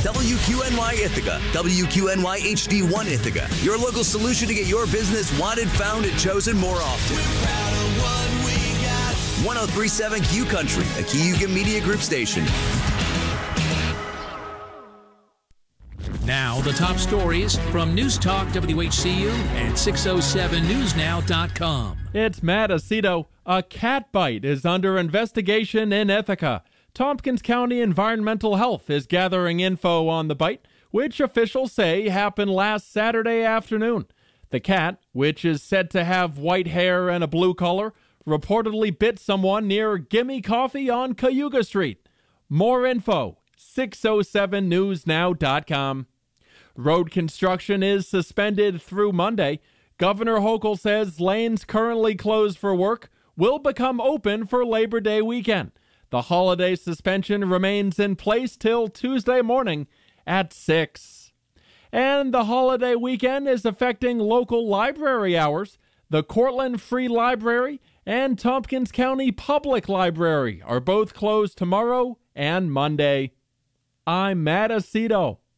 WQNY Ithaca, WQNY HD1 Ithaca, your local solution to get your business wanted, found, and chosen more often. 1037 Q Country, a Cayuga Media Group station. Now, the top stories from News Talk WHCU and 607newsnow.com. It's Matt Aceto. A cat bite is under investigation in Ithaca. Tompkins County Environmental Health is gathering info on the bite, which officials say happened last Saturday afternoon. The cat, which is said to have white hair and a blue color, reportedly bit someone near Gimme Coffee on Cayuga Street. More info, 607newsnow.com. Road construction is suspended through Monday. Governor Hochul says lanes currently closed for work will become open for Labor Day weekend. The holiday suspension remains in place till Tuesday morning at 6. And the holiday weekend is affecting local library hours. The Cortland Free Library and Tompkins County Public Library are both closed tomorrow and Monday. I'm Matt Aceto.